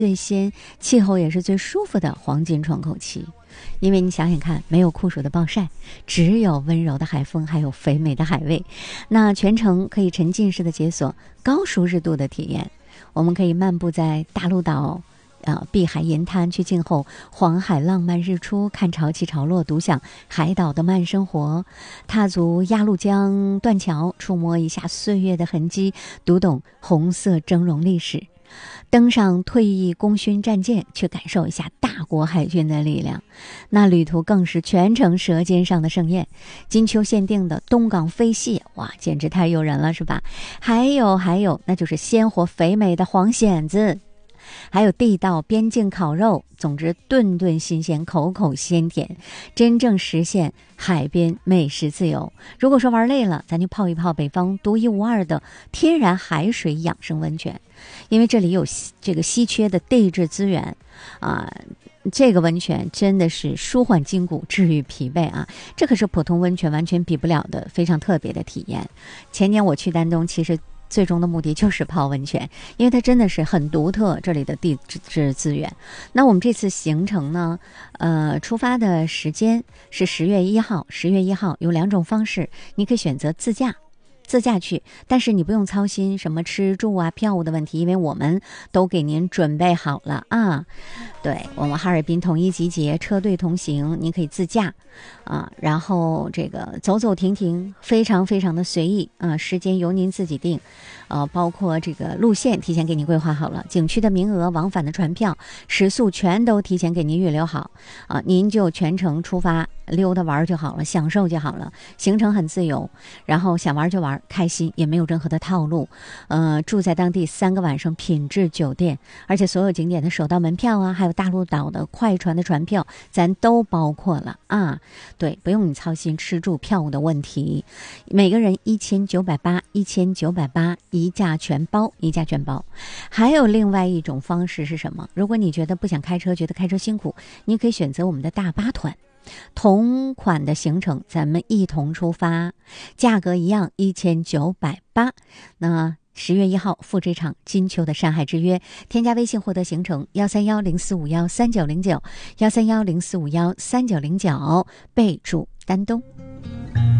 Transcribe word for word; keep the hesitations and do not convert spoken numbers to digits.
最新，气候也是最舒服的黄金窗口期。因为你想想看，没有酷暑的暴晒，只有温柔的海风，还有肥美的海味，那全程可以沉浸式的解锁高舒适度的体验。我们可以漫步在大陆岛呃，碧海银滩，去静候黄海浪漫日出，看潮起潮落，独享海岛的慢生活；踏足鸭绿江断桥，触摸一下岁月的痕迹，读懂红色峥嵘历史；登上退役功勋战舰，去感受一下大国海军的力量。那旅途更是全程舌尖上的盛宴。金秋限定的东港飞蟹，哇，简直太诱人了，是吧？还有还有，那就是鲜活肥美的黄蚬子。还有地道边境烤肉，总之顿顿新鲜，口口鲜甜，真正实现海边美食自由。如果说玩累了，咱就泡一泡北方独一无二的天然海水养生温泉，因为这里有这个稀缺的地质资源啊。这个温泉真的是舒缓筋骨，治愈疲惫啊！这可是普通温泉完全比不了的非常特别的体验。前年我去丹东，其实最终的目的就是泡温泉，因为它真的是很独特，这里的地质资源。那我们这次行程呢，呃，出发的时间是十月一号，十月一号有两种方式，你可以选择自驾。自驾去，但是你不用操心什么吃住啊票务的问题，因为我们都给您准备好了啊。对，我们哈尔滨统一集结，车队同行，你可以自驾啊，然后这个走走停停，非常非常的随意啊，时间由您自己定，呃，包括这个路线提前给您规划好了，景区的名额、往返的船票、食宿全都提前给您预留好啊，您就全程出发溜达玩就好了，享受就好了，行程很自由，然后想玩就玩。开心，也没有任何的套路，呃，住在当地三个晚上品质酒店，而且所有景点的首道门票啊，还有大陆岛的快船的船票，咱都包括了啊。对，不用你操心吃住票务的问题，每个人一千九百八，一千九百八，一价全包，一价全包。还有另外一种方式是什么？如果你觉得不想开车，觉得开车辛苦，你可以选择我们的大巴团。同款的行程，咱们一同出发，价格一样，一千九百八。那十月一号赴这场金秋的山海之约，添加微信获得行程幺三幺零四五幺三九零九幺三幺零四五幺三九零九，备注丹东。